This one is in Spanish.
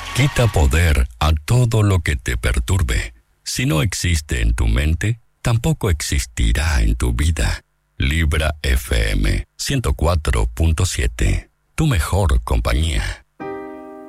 Quita poder a todo lo que te perturbe. Si no existe en tu mente, tampoco existirá en tu vida. Libra FM 104.7. Tu mejor compañía.